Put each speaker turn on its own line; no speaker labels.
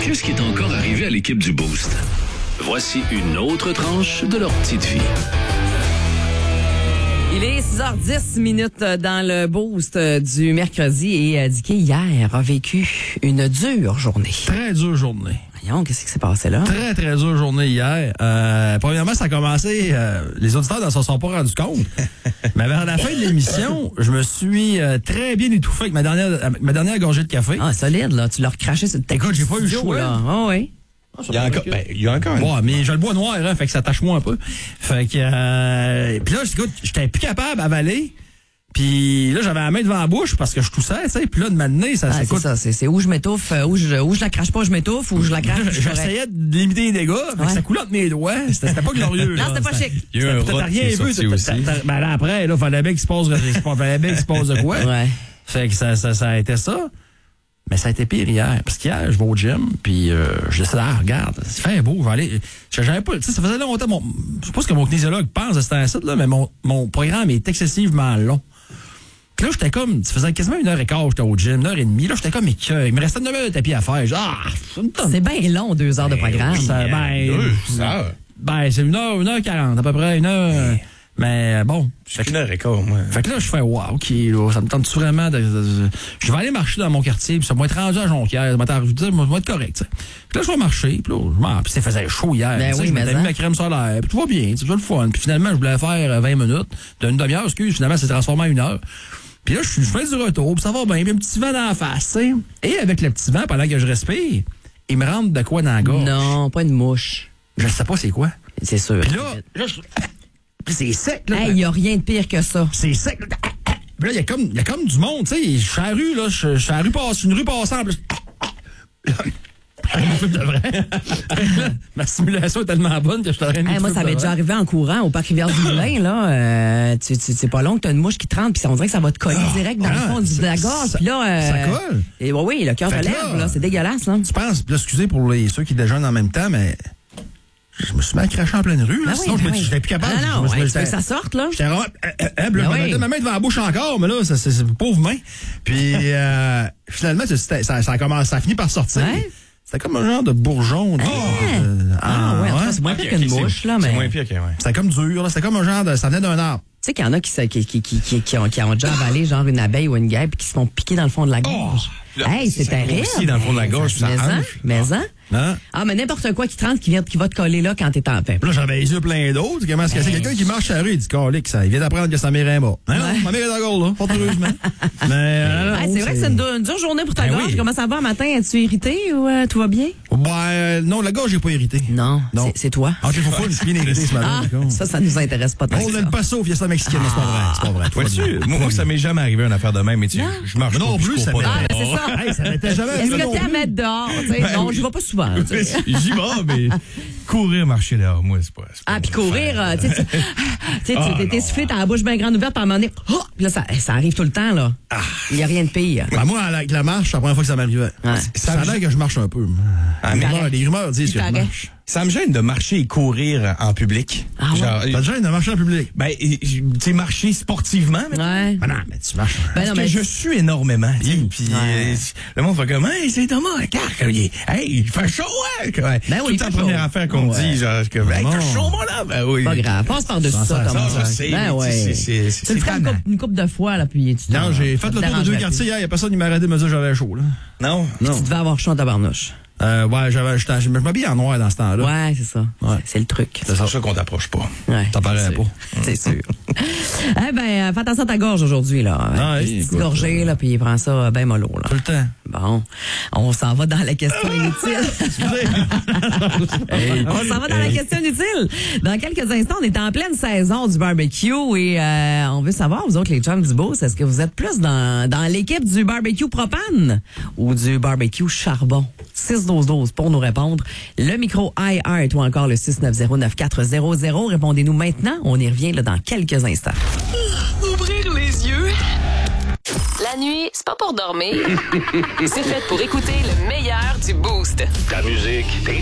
Qu'est-ce qui est encore arrivé à l'équipe du Boost? Voici une autre tranche de leur petite vie.
Il est 6h10 dans le Boost du mercredi et Dicky, hier, a vécu une dure journée.
Très dure journée.
Voyons, qu'est-ce qui s'est passé là?
Très, très dure journée hier. Premièrement, ça a commencé... les auditeurs ne s'en sont pas rendus compte. Mais vers la fin de l'émission, je me suis très bien étouffé avec ma dernière gorgée de café.
Ah, solide, là. Tu l'as recraché sur le tapis.
Écoute, j'ai pas eu le choix.
Ah oui.
Il y a encore
Ouais, mais je le bois noir, hein, fait que ça tâche moins un peu. Fait que... Puis là, écoute, j'étais plus capable d'avaler. Puis là, j'avais la main devant la bouche parce que je toussais, tu sais. Puis là, de m'amener, ça
c'est ça. C'est où je m'étouffe, où je la crache pas, je m'étouffe, ou je la crache.
J'essayais de limiter les dégâts. Fait que ça coulait entre mes doigts. C'était pas glorieux.
Non, c'était pas chic.
Il y a eu un rot qui est sorti aussi.
Ben là, après, là, fallait bien qu'il se passe de quoi.
Ouais.
Fait que ça a été ça. Mais ça a été pire hier. Parce qu'hier, je vais au gym, puis je décide, regarde, c'est fait beau, je vais aller. J'avais pas, tu sais, ça faisait longtemps, je sais pas ce que mon kinésiologue pense de cet site, là, mais mon programme est excessivement long. Puis là, j'étais comme, ça faisait quasiment 1h15, j'étais au gym, 1h30. Là, j'étais comme, il me restait 9 heures de tapis à faire.
C'est bien long, 2 heures de programme.
Ben, c'est 1h40, à peu près, 1h. Mais bon.
Fait que 1h15, moi.
Fait que là, je fais, wow, OK, là, ça me tente vraiment je vais aller marcher dans mon quartier, puis ça va être rendu à Jonquière, ça va être correct, tu sais. Puis là, je vais marcher, puis là, puis ça faisait chaud hier.
Ben oui,
je m'étais mis ma crème solaire, puis tout va bien, c'est le fun. Puis finalement, je voulais faire 20 minutes, d'une demi-heure, finalement, c'est transformé en 1 heure. Puis là, je fais du retour, puis ça va bien, puis un petit vent dans la face, tu sais. Et avec le petit vent, pendant que je respire, il me rentre de quoi dans la gorge?
Non, pas une mouche.
Je sais pas c'est quoi.
C'est sûr.
Puis là, puis c'est sec, là.
Il y a rien de pire que ça.
C'est sec, là. Puis là, il y a comme du monde, tu sais. Je suis à la rue, là. Je suis à la rue une rue passante. De vrai. Ma stimulation est tellement bonne que je t'aurais mis.
Moi, ça m'est déjà arrivé en courant au parc Rivière-du-Moulin, là. C'est pas long que t'as une mouche qui te rentre, puis on dirait que ça va te coller direct dans le fond de la gorge. Puis là.
Ça colle?
Et oui, le cœur te lève, là. C'est dégueulasse, là.
Tu penses, là, excusez pour ceux qui déjeunent en même temps, mais. Je me suis mal craché en pleine rue, là. Sinon, j'étais plus capable.
Non, tu veux que ça sorte, là.
J'étais vraiment. Je mettais ma main devant la bouche encore, mais là, c'est pauvre main. Puis, finalement, ça a fini par sortir.
Ouais.
C'était comme un genre de bourgeon.
C'est moins pire qu'une mouche, là, mais.
C'est moins pire que,
C'était comme dur, là. C'était comme un genre de. Ça venait d'un arbre.
Tu sais qu'il y en a qui ont déjà avalé genre une abeille ou une guêpe et qui se font piquer dans le fond de la gorge. Hey, c'est terrible.
Aussi dans le fond de la gorge, ça enfle.
Mais n'importe quoi qui te rentre, qui va te coller là quand t'es en paix.
Là, j'avais les yeux pleins d'autres. Comment est-ce que c'est quelqu'un qui marche à la rue, il dit, calique, ça. Il vient d'apprendre que sa mère est morte. Non, ma mère est encore là, fort heureusement. Mais,
c'est vrai que c'est une dure journée pour ta gorge.
Oui.
Comment ça va, matin? Es-tu irrité ou tout va bien?
Non, la gorge n'est pas irritée.
Non. C'est toi.
OK, faut je suis bien irrité ce matin.
Ça nous intéresse pas tant.
On n'aime pas ça au fiesta mexicaine, c'est pas vrai.
Vois-tu, moi, ça m'est jamais arrivé une affaire de même, mais je marche
non plus, ça
c'est ça.
Ça m'était jamais
Est-ce que t'es à mettre dehors? Non, je vais pas souvent.
J'y vais, mais courir, marcher dehors, moi, c'est pas.
Puis courir, t'es soufflé, t'as la bouche bien grande ouverte, puis à un moment donné, puis là, ça arrive tout le temps, là. Il n'y a rien de pire.
Moi, avec la marche, c'est la première fois que ça m'arrivait. Ça a l'air que je marche un peu. Les rumeurs disent que je marche.
Ça me gêne de marcher et courir en public.
Ça te gêne de marcher en public?
Ben, tu sais, marcher sportivement.
Ouais.
Non, mais tu marches.
Parce que je suis énormément. Puis le monde fait comme, hey, c'est Thomas, hey, il fait chaud, hein? Tout le temps, première affaire qu'on me dit, genre, que, hey, t'as chaud, mon là? Ben oui.
Pas grave. Passe par-dessus ça, Thomas.
Je sais.
Tu le ferais une couple de fois, là, puis tu
Non, j'ai fait le tour de 2 quartiers hier. Il n'y a personne qui m'a arrêté de me dire que j'avais chaud, là.
Non.
Tu devais avoir chaud en tabarnouche.
Je m'habille en noir dans ce temps-là.
Ouais, c'est ça.
Ouais.
C'est le truc.
C'est pour ça qu'on t'approche pas.
Ouais,
ça paraît pas.
C'est sûr. Fais attention à ta gorge aujourd'hui, là. Petite gorgée, là, puis il prend ça bien mollo, là.
Tout le temps.
Bon. On s'en va dans la question inutile. On s'en va dans la question inutile. Dans quelques instants, on est en pleine saison du barbecue et on veut savoir, vous autres, les chums du Beauce, est-ce que vous êtes plus dans l'équipe du barbecue propane ou du barbecue charbon? 6-12-12 pour nous répondre. Le micro iHeart ou encore le 690-9400. Répondez-nous maintenant. On y revient là, dans quelques instants.
Ouvrir les yeux. La nuit, c'est pas pour dormir. C'est fait pour écouter le meilleur du Boost.
Ta musique, tes